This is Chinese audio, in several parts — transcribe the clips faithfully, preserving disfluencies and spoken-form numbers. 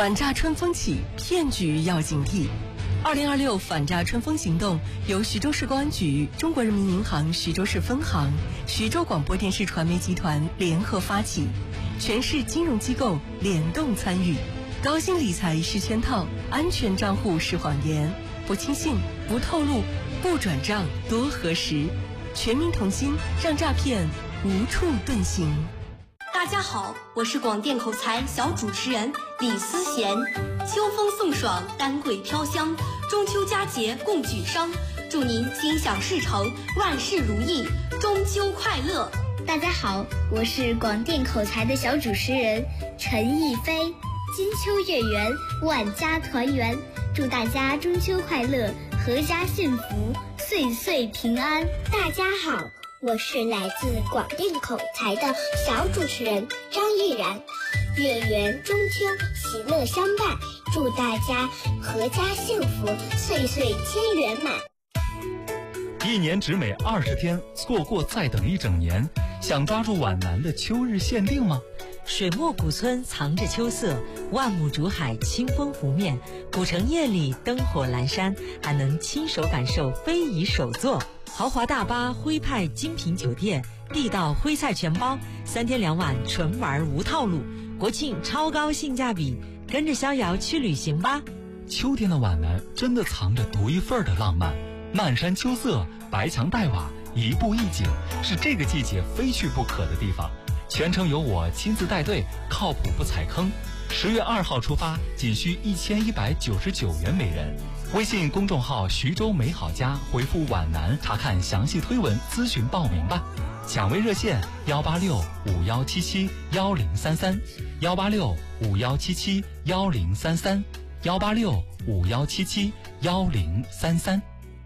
反诈春风起，骗局要警惕。二零二六反诈春风行动由徐州市公安局、中国人民银行徐州市分行、徐州广播电视传媒集团联合发起，全市金融机构联动参与。高薪理财是圈套，安全账户是谎言，不轻信，不透露，不转账，多核实。全民同心，让诈骗无处遁形。 大家好，我是广电口才小主持人李思贤。秋风送爽，丹桂飘香，中秋佳节共举觞，祝您心想事成，万事如意，中秋快乐。 大家好，我是广电口才的小主持人陈逸飞。金秋月圆，万家团圆，祝大家中秋快乐，阖家幸福，岁岁平安。 大家好，我是来自广电口才的小主持人张毅然。月圆中秋，喜乐相伴，祝大家阖家幸福，岁岁皆圆满。 一年只美二十天，错过再等一整年。想抓住皖南的秋日限定吗？ 水墨古村藏着秋色，万亩竹海清风拂面，古城夜里灯火阑珊，还能亲手感受非遗手作。豪华大巴、徽派精品酒店、地道徽菜全包，三天两晚纯玩无套路，国庆超高性价比，跟着逍遥去旅行吧。 秋天的皖南真的藏着独一份的浪漫，漫山秋色，白墙黛瓦，一步一景，是这个季节非去不可的地方。全程由我亲自带队，靠谱不踩坑。十月二号出发，仅需一千一百九十九元每人。微信公众号徐州美好家回复皖南查看详细推文，咨询报名吧。抢位热线幺八六五幺七七幺零三三，幺八六五幺七七幺零三三，幺八六五幺七七幺零三三。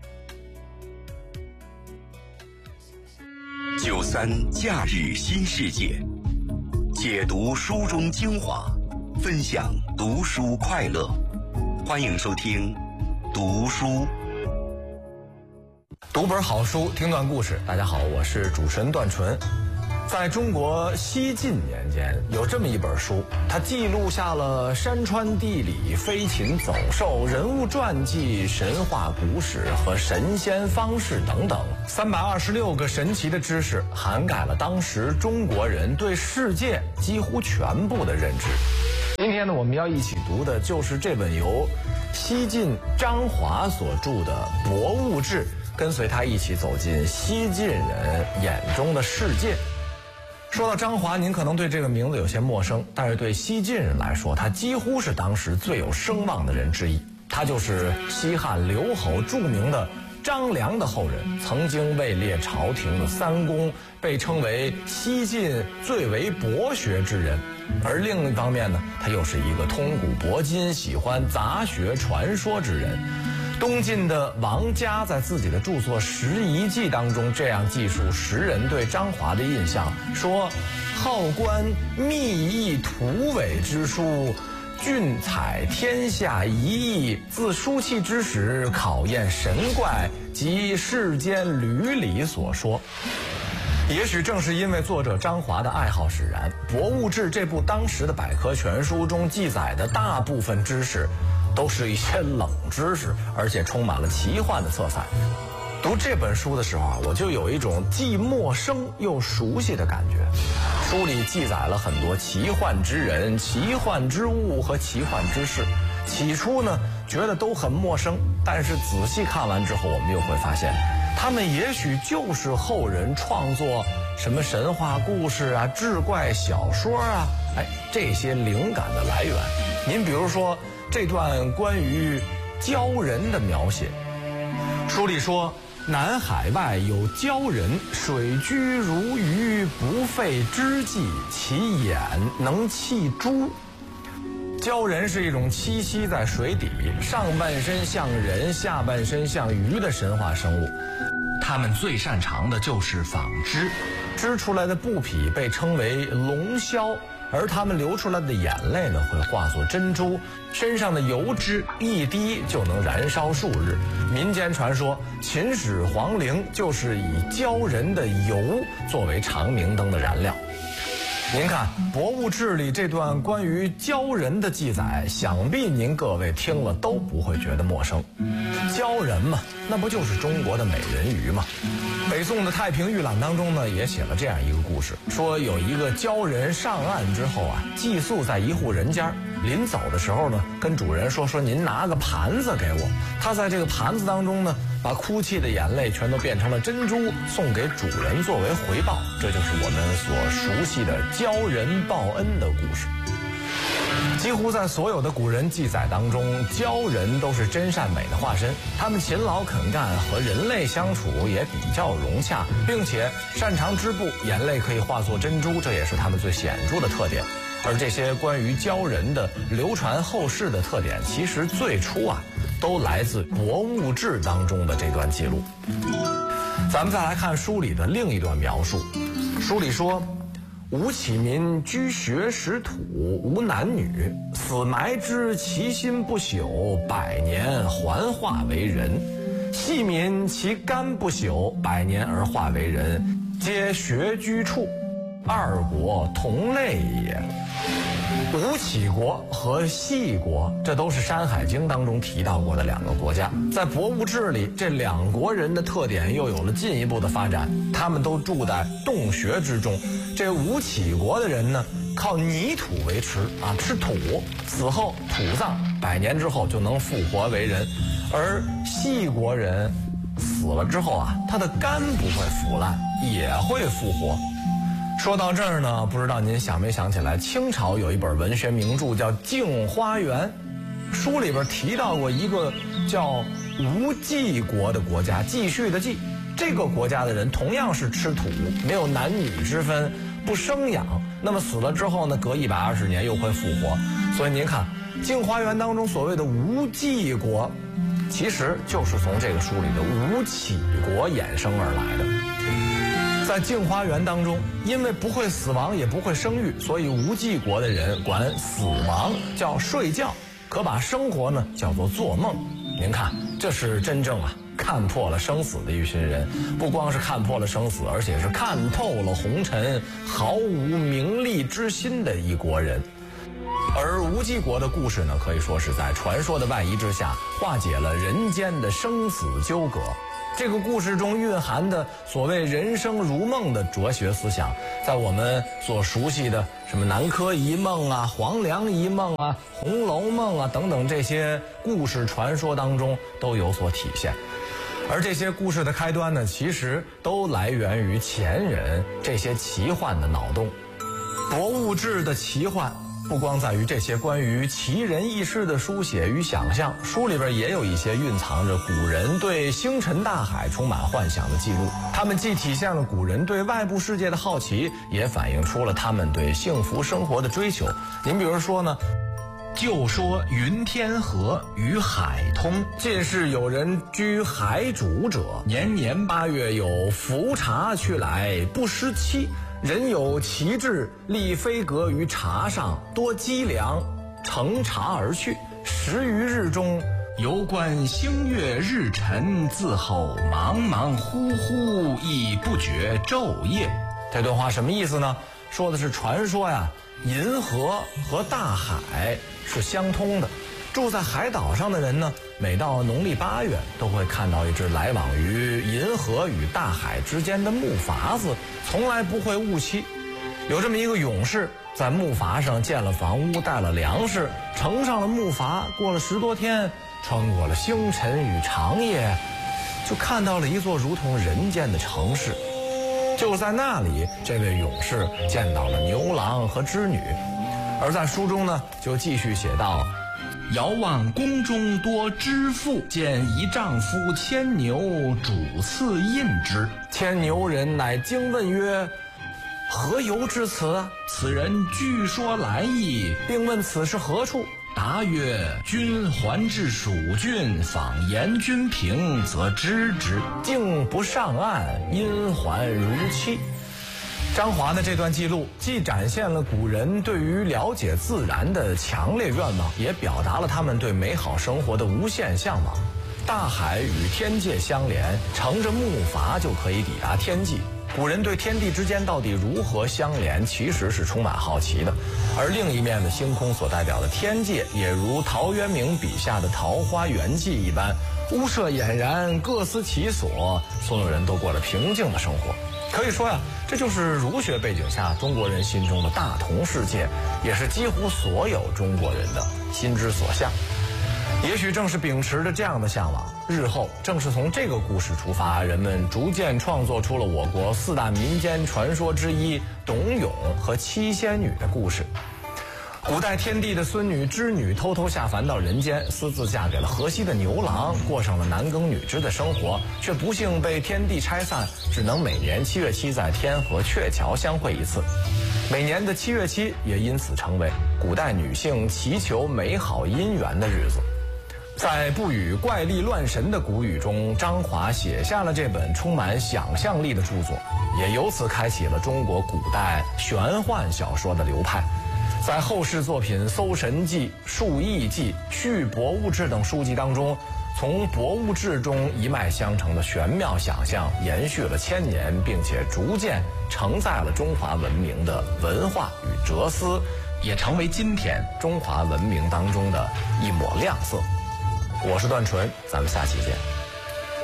九三假日新世界，解读书中精华，分享读书快乐。欢迎收听读书。 读本好书，听段故事。大家好，我是主持人段纯。在中国西晋年间，有这么一本书，它记录下了山川地理、飞禽走兽、人物传记、神话古史和神仙方式等等三百二十六个神奇的知识，涵盖了当时中国人对世界几乎全部的认知。今天呢，我们要一起读的就是这本由西晋张华所著的《博物志》，跟随他一起走进西晋人眼中的世界。说到张华，您可能对这个名字有些陌生，但是对西晋人来说，他几乎是当时最有声望的人之一。他就是西汉刘侯著名的张良的后人，曾经位列朝廷的三公，被称为西晋最为博学之人。而另一方面呢，他又是一个通古博今、喜欢杂学传说之人。东晋的王嘉在自己的著作《拾遗记》当中这样记述时人对张华的印象，说好观秘异图伪之书，俊采天下一异，自书契之始，考验神怪及世间履理所说。也许正是因为作者张华的爱好使然，《博物志》这部当时的百科全书中记载的大部分知识都是一些冷知识，而且充满了奇幻的色彩。读这本书的时候啊，我就有一种既陌生又熟悉的感觉。书里记载了很多奇幻之人、奇幻之物和奇幻之事。起初呢，觉得都很陌生，但是仔细看完之后，我们又会发现，他们也许就是后人创作什么神话故事啊、志怪小说啊，哎，这些灵感的来源。您比如说这段关于鲛人的描写，书里说，南海外有鲛人，水居如鱼，不费之计，其眼能泣珠。鲛人是一种栖息在水底，上半身像人，下半身像鱼的神话生物。他们最擅长的就是纺织，织出来的布匹被称为龙绡，而他们流出来的眼泪呢，会化作珍珠，身上的油脂一滴就能燃烧数日。民间传说，秦始皇陵就是以鲛人的油作为长明灯的燃料。 您看《博物志》里这段关于鲛人的记载，想必您各位听了都不会觉得陌生。鲛人嘛，那不就是中国的美人鱼吗？北宋的《太平御览》当中呢，也写了这样一个故事，说有一个鲛人上岸之后啊，寄宿在一户人家，临走的时候呢，跟主人说说您拿个盘子给我。他在这个盘子当中呢，把哭泣的眼泪全都变成了珍珠，送给主人作为回报。这就是我们所熟悉的鲛人报恩的故事。几乎在所有的古人记载当中，鲛人都是真善美的化身。他们勤劳肯干，和人类相处也比较融洽，并且擅长织布，眼泪可以化作珍珠，这也是他们最显著的特点。而这些关于鲛人的流传后世的特点，其实最初啊，都来自《博物志》当中的这段记录。咱们再来看书里的另一段描述，书里说，吴起民居学识土，无男女，死埋之，其心不朽，百年还化为人。细民其肝不朽，百年而化为人，皆学居处，二国同类也。吴起国和细国，这都是《山海经》当中提到过的两个国家。在《博物志》里，这两国人的特点又有了进一步的发展。他们都住在洞穴之中。这吴起国的人呢，靠泥土为食啊，吃土，死后土葬，百年之后就能复活为人。而细国人死了之后啊，他的肝不会腐烂，也会复活。说到这儿呢，不知道您想没想起来，清朝有一本文学名著叫《镜花缘》，书里边提到过一个叫吴季国的国家，继续的继。这个国家的人同样是吃土，没有男女之分，不生养。那么死了之后呢，隔一百二十年又会复活。所以您看，《镜花缘》当中所谓的吴季国，其实就是从这个书里的吴起国衍生而来的。在镜花缘当中，因为不会死亡也不会生育，所以吴季国的人管死亡叫睡觉，可把生活呢叫做做梦。您看，这是真正啊看破了生死的一群人，不光是看破了生死，而且是看透了红尘，毫无名利之心的一国人。而吴季国的故事呢，可以说是在传说的外衣之下，化解了人间的生死纠葛。这个故事中蕴含的所谓人生如梦的哲学思想，在我们所熟悉的什么南柯一梦啊、黄粱一梦啊、红楼梦啊等等这些故事传说当中都有所体现。而这些故事的开端呢，其实都来源于前人这些奇幻的脑洞。博物志的奇幻不光在于这些关于奇人异事的书写与想象，书里边也有一些蕴藏着古人对星辰大海充满幻想的记录。他们既体现了古人对外部世界的好奇，也反映出了他们对幸福生活的追求。您比如说呢，就说云天河与海通，近世有人居海渚者，年年八月有浮茶去来，不失期。人有奇志，立飞阁于茶上，多积粮，乘茶而去。十余日中，游观星月日辰，自后忙忙乎乎，亦不觉昼夜。这段话什么意思呢？说的是传说呀，银河和大海是相通的。住在海岛上的人呢，每到农历八月都会看到一只来往于银河与大海之间的木筏子，从来不会误期。有这么一个勇士，在木筏上建了房屋，带了粮食，乘上了木筏，过了十多天，穿过了星辰与长夜，就看到了一座如同人间的城市。就在那里，这位勇士见到了牛郎和织女。而在书中呢，就继续写道：遥望宫中多织妇，见一丈夫牵牛，主次印之。牵牛人乃惊问曰：何由之辞？此人据说来意，并问此是何处。答曰：君还至蜀郡，访严君平，则知之。竟不上岸，因还如期。张华的这段记录既展现了古人对于了解自然的强烈愿望，也表达了他们对美好生活的无限向往。大海与天界相连，乘着木筏就可以抵达天际。 古人对天地之间到底如何相连，其实是充满好奇的。而另一面的星空所代表的天界，也如陶渊明笔下的桃花源记一般，屋舍俨然，各司其所，所有人都过了平静的生活。可以说呀，这就是儒学背景下中国人心中的大同世界，也是几乎所有中国人的心之所向。也许正是秉持着这样的向往，日后正是从这个故事出发，人们逐渐创作出了我国四大民间传说之一董永和七仙女的故事。古代天帝的孙女织女偷偷下凡到人间，私自嫁给了河西的牛郎，过上了男耕女织的生活，却不幸被天帝拆散，只能每年七月七在天河鹊桥相会一次。每年的七月七也因此成为古代女性祈求美好姻缘的日子。在不语怪力乱神的古语中，张华写下了这本充满想象力的著作，也由此开启了中国古代玄幻小说的流派。在后世作品《搜神记》《述异记》《续博物志》等书籍当中，从博物志中一脉相承的玄妙想象延续了千年，并且逐渐承载了中华文明的文化与哲思，也成为今天中华文明当中的一抹亮色。我是段纯，咱们下期见。